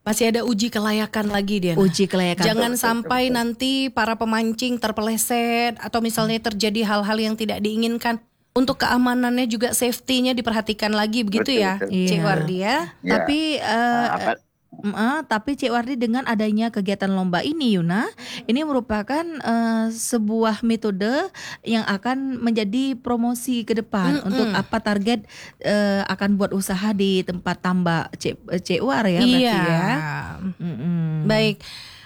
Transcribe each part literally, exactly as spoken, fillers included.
Masih ada uji kelayakan lagi dia. Uji kelayakan. Jangan Betul, sampai betul, betul. nanti para pemancing terpeleset atau misalnya terjadi hal-hal yang tidak diinginkan. Untuk keamanannya juga safety-nya diperhatikan lagi begitu Betul, ya, betul. Cik Iya. Wardi ya. Ya. Tapi eh, Nah, apa- mm, eh, tapi Cik Wardi, dengan adanya kegiatan lomba ini Yuna, ini merupakan eh, sebuah metode yang akan menjadi promosi ke depan. Mm-mm. Untuk apa target eh, akan buat usaha di tempat tambak Cik, Cik War ya berarti Iya. ya. Mm-mm. Baik.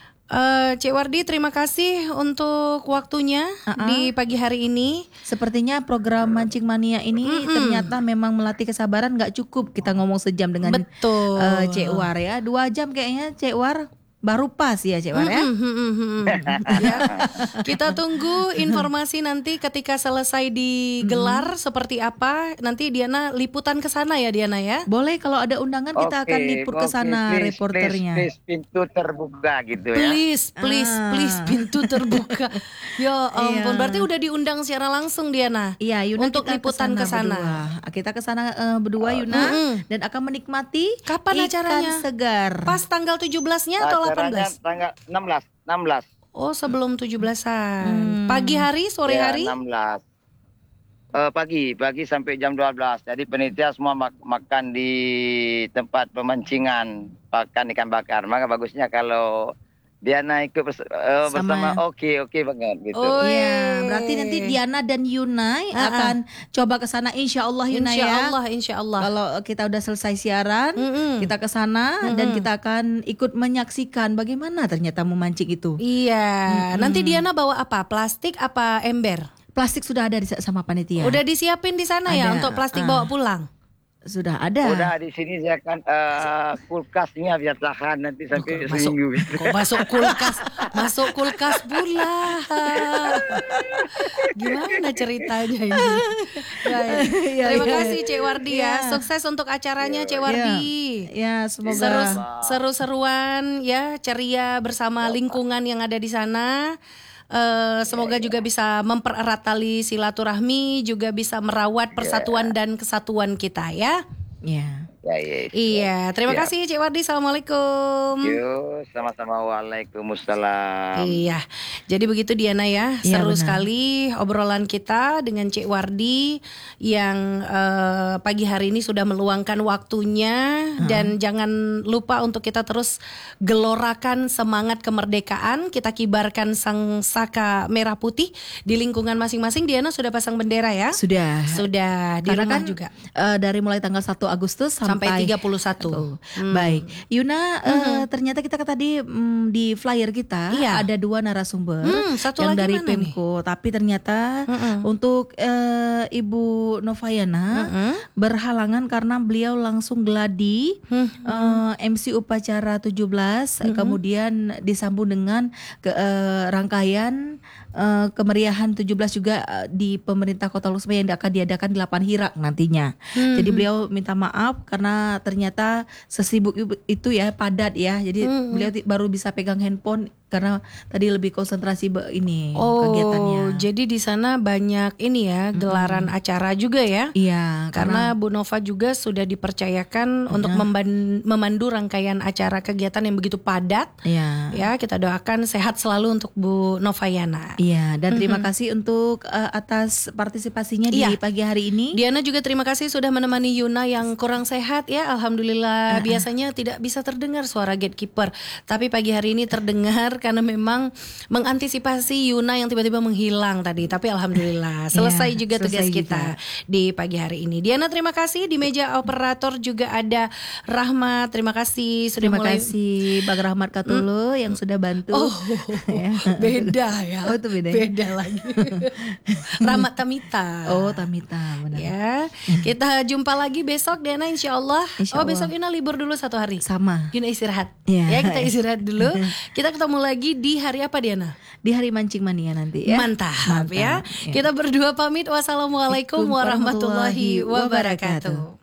Eh, Cik Wardi, terima kasih untuk waktunya Uh-uh. di pagi hari ini. Sepertinya program Mancing Mania ini Mm-mm. ternyata memang melatih kesabaran, nggak cukup kita ngomong sejam dengan Betul. eh, Cik War ya. Dua jam kayaknya Cik War baru pas ya Cik War ya. Mm-mm, mm-mm, mm-mm. Ya. Kita tunggu informasi nanti ketika selesai digelar seperti apa. Nanti Diana liputan ke sana ya Diana ya. Boleh, kalau ada undangan kita akan liput ke oke, sana please, reporternya. Please, please, pintu terbuka gitu ya. Please, please, Ah. please, pintu terbuka. Ya ampun, Iya. berarti udah diundang secara langsung Diana. Iya, Yuna, Untuk kita liputan ke sana. berdua. Kita ke sana eh, berdua Yuna, Mm-mm. dan akan menikmati Kapan ikan acaranya? segar. Pas tanggal tujuh belasnya atau delapan Acaranya belas? tanggal enam belas. enam belas. Oh, sebelum tujuh belasan. Hmm. Pagi hari, sore Ya, hari? enam belas. Eh, pagi, pagi sampai jam dua belas. Jadi penitia semua mak- makan di tempat pemancingan, makan ikan bakar. Maka bagusnya kalau Diana ikut bers- eh, bersama, Sama. oke, oke banget gitu. Oh, Iya, berarti nanti Diana dan Yuna Ah, ah. akan coba ke sana insya Allah Yuna Insya ya. Allah, insya Allah. Kalau kita udah selesai siaran, Mm-mm. kita ke sana dan kita akan ikut menyaksikan bagaimana ternyata memancing itu. Iya, nanti Diana bawa apa? Plastik apa ember? Plastik sudah ada di, sama panitia. Udah disiapin di sana ya Ada, untuk plastik ah. bawa pulang? Sudah ada. Udah di sini saya akan eh, kulkasnya biar tahan nanti sampai Masuk, seminggu. kok masuk kulkas, masuk kulkas pula. Gimana ceritanya ini? Baik. Iya, Terima iya. kasih Cik Wardi ya. Iya. Sukses untuk acaranya Cik Wardi. Ya, semoga Seru, seru-seruan ya, ceria bersama lingkungan yang ada di sana. Eh, semoga juga bisa mempererat tali silaturahmi, juga bisa merawat persatuan dan kesatuan kita ya. ya. Ya, ya, Iya, terima Siap. kasih Cik Wardi. Assalamualaikum. Yuk, sama-sama. Waalaikumsalam. Iya, jadi begitu Diana ya, Iya, seru benar. sekali obrolan kita dengan Cik Wardi yang eh, pagi hari ini sudah meluangkan waktunya. Dan jangan lupa untuk kita terus gelorakan semangat kemerdekaan, kita kibarkan sang saka merah putih di lingkungan masing-masing. Diana sudah pasang bendera ya? Sudah. Sudah di Karena rumah kan, juga eh, dari mulai tanggal satu Agustus sampai, sampai tiga puluh satu. Oh, Hmm. Baik, Yuna, eh, ternyata kita tadi mm, di flyer kita Iya. ada dua narasumber Hmm, satu yang lagi dari mana Pemko, tapi ternyata Mm-mm. untuk eh, Ibu Novayana Mm-mm. berhalangan karena beliau langsung geladi Hmm. eh, M C upacara tujuh belas, kemudian disambung dengan ke, eh, rangkaian eh, kemeriahan tujuh belas juga eh, di pemerintah Kota Lusme yang akan diadakan di Lapan Hirak nantinya. Hmm. Jadi beliau minta maaf karena ternyata sesibuk itu ya, padat ya. Jadi Hmm. beliau ti- baru bisa pegang handphone karena tadi lebih konsentrasi be- ini Oh, kegiatannya. jadi di sana banyak ini ya gelaran acara juga ya. Iya, Karena Bu Nova juga sudah dipercayakan untuk memban- memandu rangkaian acara kegiatan yang begitu padat. iya. Ya, kita doakan sehat selalu untuk Bu Novayana. Iya, dan terima kasih untuk eh, atas partisipasinya di Iya. pagi hari ini. Diana juga terima kasih sudah menemani Yuna yang kurang sehat ya. Alhamdulillah, biasanya tidak bisa terdengar suara gatekeeper, tapi pagi hari ini terdengar karena memang mengantisipasi Yuna yang tiba-tiba menghilang tadi. Tapi alhamdulillah selesai Iya, juga tugas selesai kita juga. di pagi hari ini. Diana terima kasih. Di meja operator juga ada Rahmat. Terima kasih sudah Terima mulai. kasih Bang Rahmat Katulo yang sudah bantu. Oh, Ya. beda ya. Oh, itu beda ya? Beda lagi. Rahmat Tamita. Oh, Tamita, benar. Ya, kita jumpa lagi besok Diana insya Allah. Insya Oh Allah. besok Yuna libur dulu satu hari. Sama. Yuna istirahat. Iya. Ya kita istirahat dulu. Kita ketemu lagi di hari apa Diana? Di hari Mancing Mania nanti ya. Mantap, Mantap, ya. ya. Kita berdua pamit. Wassalamualaikum warahmatullahi wabarakatuh.